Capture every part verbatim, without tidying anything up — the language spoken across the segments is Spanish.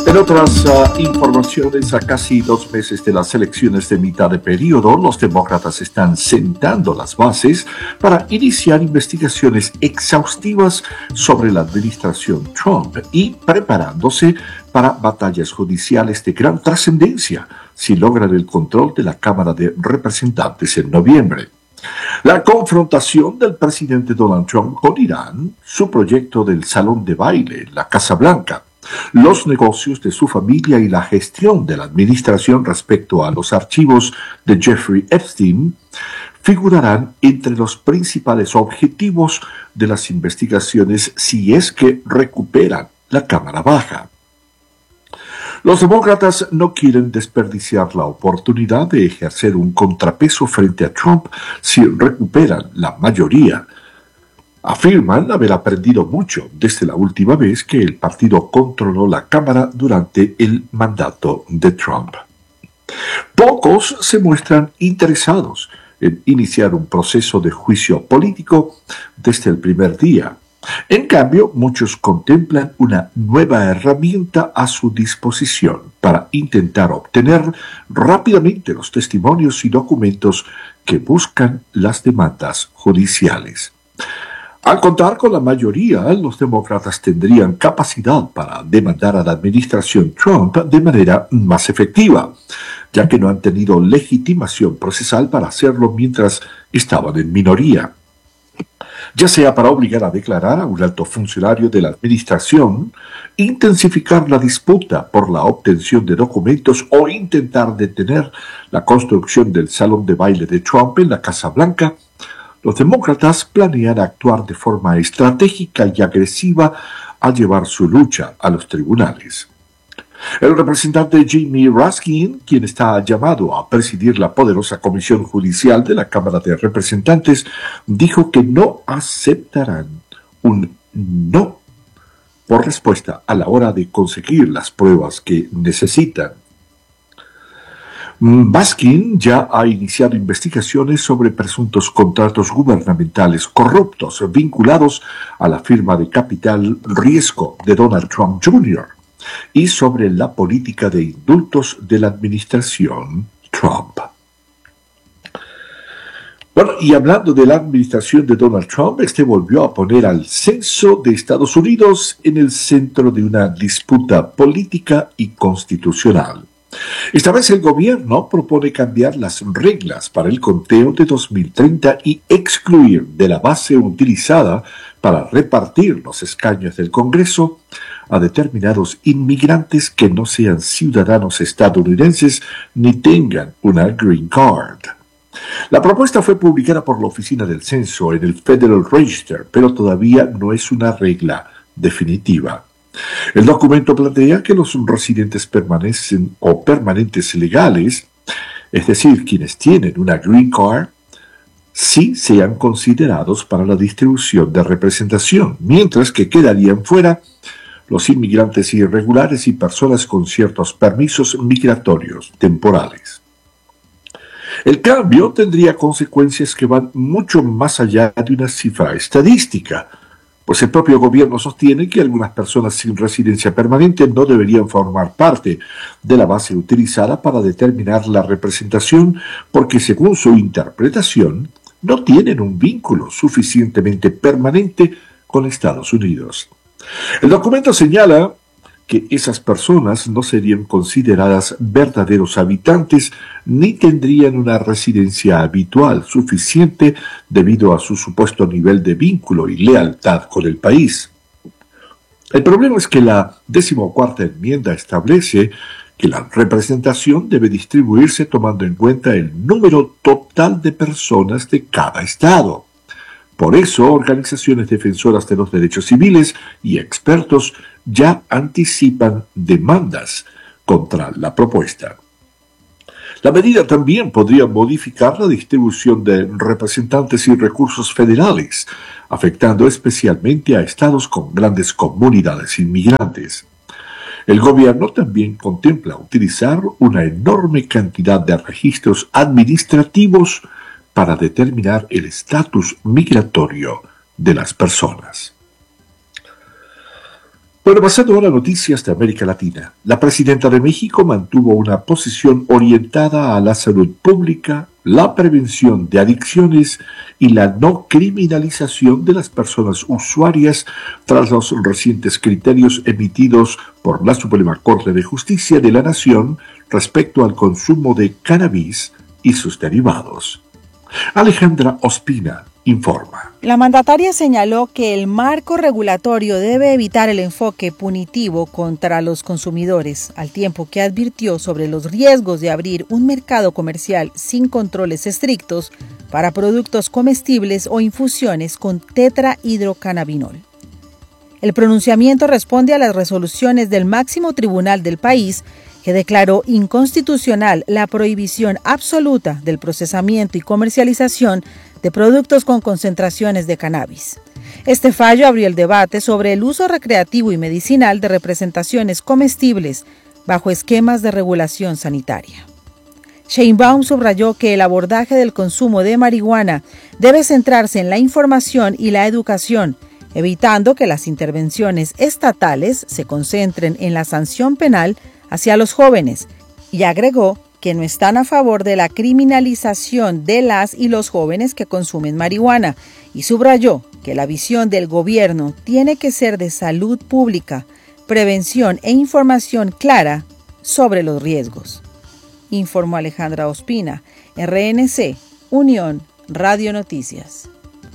En otras uh, informaciones, a casi dos meses de las elecciones de mitad de periodo, los demócratas están sentando las bases para iniciar investigaciones exhaustivas sobre la administración Trump y preparándose para batallas judiciales de gran trascendencia si logran el control de la Cámara de Representantes en noviembre. La confrontación del presidente Donald Trump con Irán, su proyecto del salón de baile en la Casa Blanca, los negocios de su familia y la gestión de la administración respecto a los archivos de Jeffrey Epstein figurarán entre los principales objetivos de las investigaciones si es que recuperan la Cámara Baja. Los demócratas no quieren desperdiciar la oportunidad de ejercer un contrapeso frente a Trump si recuperan la mayoría. Afirman haber aprendido mucho desde la última vez que el partido controló la Cámara durante el mandato de Trump. Pocos se muestran interesados en iniciar un proceso de juicio político desde el primer día. En cambio, muchos contemplan una nueva herramienta a su disposición para intentar obtener rápidamente los testimonios y documentos que buscan las demandas judiciales. Al contar con la mayoría, los demócratas tendrían capacidad para demandar a la administración Trump de manera más efectiva, ya que no han tenido legitimación procesal para hacerlo mientras estaban en minoría. Ya sea para obligar a declarar a un alto funcionario de la administración, intensificar la disputa por la obtención de documentos o intentar detener la construcción del salón de baile de Trump en la Casa Blanca, los demócratas planean actuar de forma estratégica y agresiva al llevar su lucha a los tribunales. El representante Jamie Raskin, quien está llamado a presidir la poderosa Comisión Judicial de la Cámara de Representantes, dijo que no aceptarán un no por respuesta a la hora de conseguir las pruebas que necesitan. Baskin ya ha iniciado investigaciones sobre presuntos contratos gubernamentales corruptos vinculados a la firma de capital riesgo de Donald Trump junior y sobre la política de indultos de la administración Trump. Bueno, y hablando de la administración de Donald Trump, este volvió a poner al censo de Estados Unidos en el centro de una disputa política y constitucional. Esta vez el gobierno propone cambiar las reglas para el conteo de dos mil treinta y excluir de la base utilizada para repartir los escaños del Congreso a determinados inmigrantes que no sean ciudadanos estadounidenses ni tengan una green card. La propuesta fue publicada por la Oficina del Censo en el Federal Register, pero todavía no es una regla definitiva. El documento plantea que los residentes permanecen o permanentes legales, es decir, quienes tienen una green card, sí sean considerados para la distribución de representación, mientras que quedarían fuera los inmigrantes irregulares y personas con ciertos permisos migratorios temporales. El cambio tendría consecuencias que van mucho más allá de una cifra estadística, pues el propio gobierno sostiene que algunas personas sin residencia permanente no deberían formar parte de la base utilizada para determinar la representación porque, según su interpretación, no tienen un vínculo suficientemente permanente con Estados Unidos. El documento señala que esas personas no serían consideradas verdaderos habitantes ni tendrían una residencia habitual suficiente debido a su supuesto nivel de vínculo y lealtad con el país. El problema es que la decimocuarta enmienda establece que la representación debe distribuirse tomando en cuenta el número total de personas de cada estado. Por eso, organizaciones defensoras de los derechos civiles y expertos ya anticipan demandas contra la propuesta. La medida también podría modificar la distribución de representantes y recursos federales, afectando especialmente a estados con grandes comunidades inmigrantes. El gobierno también contempla utilizar una enorme cantidad de registros administrativos para determinar el estatus migratorio de las personas. Bueno, pasando ahora a noticias de América Latina. La presidenta de México mantuvo una posición orientada a la salud pública, la prevención de adicciones y la no criminalización de las personas usuarias tras los recientes criterios emitidos por la Suprema Corte de Justicia de la Nación respecto al consumo de cannabis y sus derivados. Alejandra Ospina informa. La mandataria señaló que el marco regulatorio debe evitar el enfoque punitivo contra los consumidores, al tiempo que advirtió sobre los riesgos de abrir un mercado comercial sin controles estrictos para productos comestibles o infusiones con tetrahidrocannabinol. El pronunciamiento responde a las resoluciones del máximo tribunal del país, que declaró inconstitucional la prohibición absoluta del procesamiento y comercialización de productos con concentraciones de cannabis. Este fallo abrió el debate sobre el uso recreativo y medicinal de representaciones comestibles bajo esquemas de regulación sanitaria. Sheinbaum subrayó que el abordaje del consumo de marihuana debe centrarse en la información y la educación, evitando que las intervenciones estatales se concentren en la sanción penal hacia los jóvenes, y agregó que no están a favor de la criminalización de las y los jóvenes que consumen marihuana, y subrayó que la visión del gobierno tiene que ser de salud pública, prevención e información clara sobre los riesgos. Informó Alejandra Ospina, R N C, Unión Radio Noticias.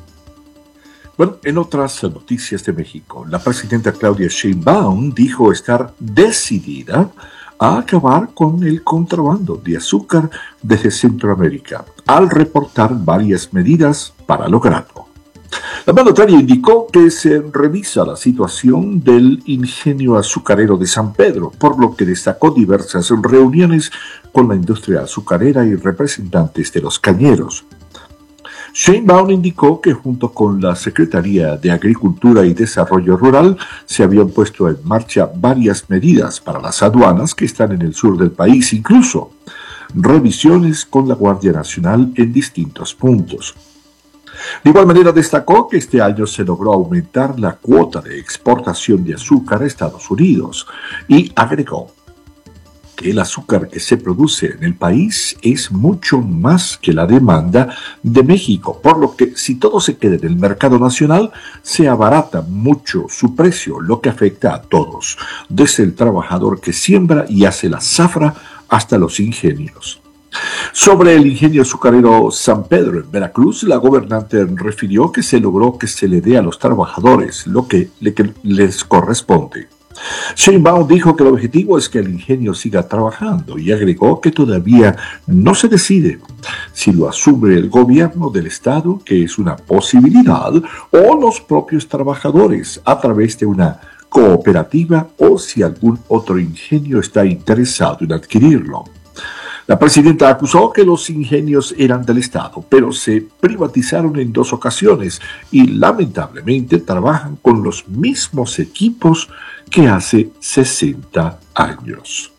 Bueno, en otras noticias de México, la presidenta Claudia Sheinbaum dijo estar decidida a acabar con el contrabando de azúcar desde Centroamérica, al reportar varias medidas para lograrlo. La mandataria indicó que se revisa la situación del ingenio azucarero de San Pedro, por lo que destacó diversas reuniones con la industria azucarera y representantes de los cañeros. Sheinbaum indicó que junto con la Secretaría de Agricultura y Desarrollo Rural se habían puesto en marcha varias medidas para las aduanas que están en el sur del país, incluso revisiones con la Guardia Nacional en distintos puntos. De igual manera destacó que este año se logró aumentar la cuota de exportación de azúcar a Estados Unidos y agregó que el azúcar que se produce en el país es mucho más que la demanda de México, por lo que si todo se queda en el mercado nacional, se abarata mucho su precio, lo que afecta a todos, desde el trabajador que siembra y hace la zafra hasta los ingenios. Sobre el ingenio azucarero San Pedro en Veracruz, la gobernante refirió que se logró que se le dé a los trabajadores lo que les corresponde. Sheinbaum dijo que el objetivo es que el ingenio siga trabajando y agregó que todavía no se decide si lo asume el gobierno del estado, que es una posibilidad, o los propios trabajadores a través de una cooperativa o si algún otro ingenio está interesado en adquirirlo. La presidenta acusó que los ingenios eran del Estado, pero se privatizaron en dos ocasiones y lamentablemente trabajan con los mismos equipos que hace sesenta años.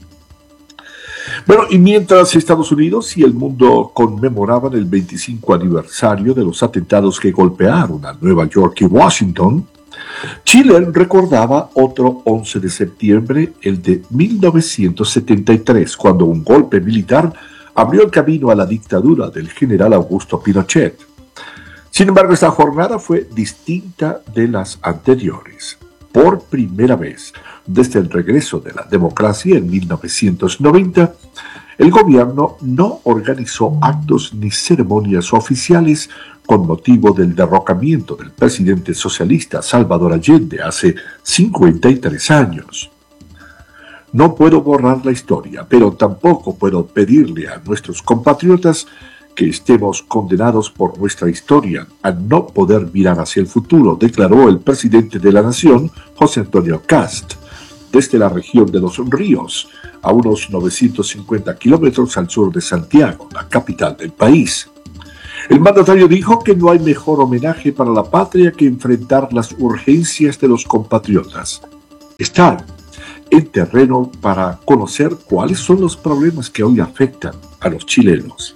Bueno, y mientras Estados Unidos y el mundo conmemoraban el veinticinco aniversario de los atentados que golpearon a Nueva York y Washington, Chile recordaba otro once de septiembre, el de mil novecientos setenta y tres, cuando un golpe militar abrió el camino a la dictadura del general Augusto Pinochet. Sin embargo, esta jornada fue distinta de las anteriores. Por primera vez desde el regreso de la democracia en mil novecientos noventa, el gobierno no organizó actos ni ceremonias oficiales con motivo del derrocamiento del presidente socialista Salvador Allende hace cincuenta y tres años. No puedo borrar la historia, pero tampoco puedo pedirle a nuestros compatriotas que estemos condenados por nuestra historia a no poder mirar hacia el futuro, declaró el presidente de la Nación, José Antonio Kast, desde la región de Los Ríos, a unos novecientos cincuenta kilómetros al sur de Santiago, la capital del país. El mandatario dijo que no hay mejor homenaje para la patria que enfrentar las urgencias de los compatriotas. Estar en terreno para conocer cuáles son los problemas que hoy afectan a los chilenos.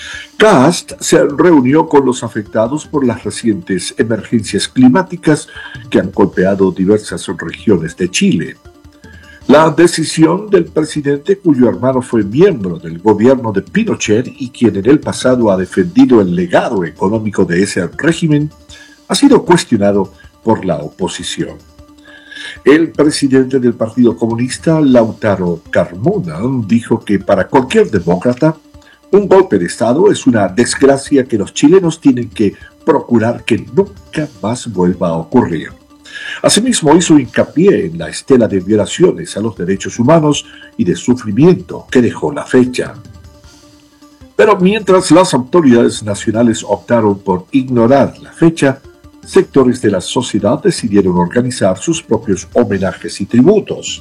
Kast se reunió con los afectados por las recientes emergencias climáticas que han golpeado diversas regiones de Chile. La decisión del presidente, cuyo hermano fue miembro del gobierno de Pinochet y quien en el pasado ha defendido el legado económico de ese régimen, ha sido cuestionado por la oposición. El presidente del Partido Comunista, Lautaro Carmona, dijo que para cualquier demócrata, un golpe de Estado es una desgracia que los chilenos tienen que procurar que nunca más vuelva a ocurrir. Asimismo, hizo hincapié en la estela de violaciones a los derechos humanos y de sufrimiento que dejó la fecha. Pero mientras las autoridades nacionales optaron por ignorar la fecha, sectores de la sociedad decidieron organizar sus propios homenajes y tributos.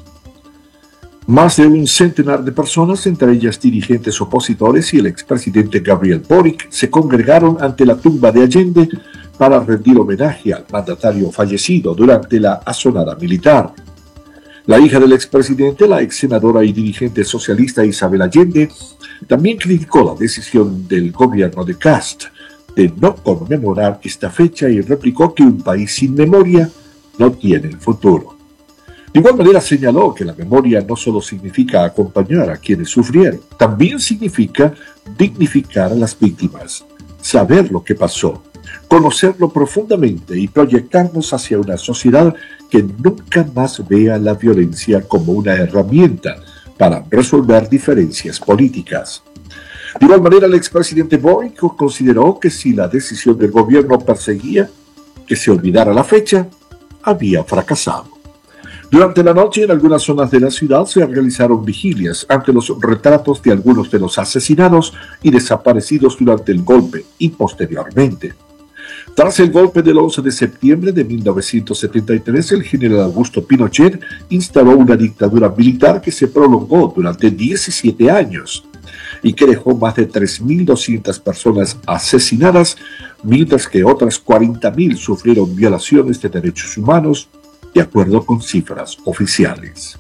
Más de un centenar de personas, entre ellas dirigentes opositores y el expresidente Gabriel Boric, se congregaron ante la tumba de Allende para rendir homenaje al mandatario fallecido durante la asonada militar. La hija del expresidente, la ex senadora y dirigente socialista Isabel Allende, también criticó la decisión del gobierno de Kast de no conmemorar esta fecha y replicó que un país sin memoria no tiene futuro. De igual manera señaló que la memoria no solo significa acompañar a quienes sufrieron, también significa dignificar a las víctimas, saber lo que pasó, conocerlo profundamente y proyectarnos hacia una sociedad que nunca más vea la violencia como una herramienta para resolver diferencias políticas. De igual manera, el expresidente Boric consideró que si la decisión del gobierno perseguía que se olvidara la fecha, había fracasado. Durante la noche, en algunas zonas de la ciudad se realizaron vigilias ante los retratos de algunos de los asesinados y desaparecidos durante el golpe y posteriormente. Tras el golpe del once de septiembre de mil novecientos setenta y tres, el general Augusto Pinochet instaló una dictadura militar que se prolongó durante diecisiete años y que dejó más de tres mil doscientas personas asesinadas, mientras que otras cuarenta mil sufrieron violaciones de derechos humanos, de acuerdo con cifras oficiales.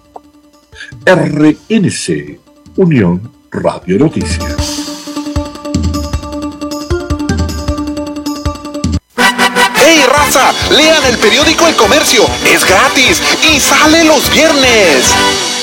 R N C, Unión Radio Noticias. ¡Hey, raza! Lean el periódico El Comercio, es gratis y sale los viernes.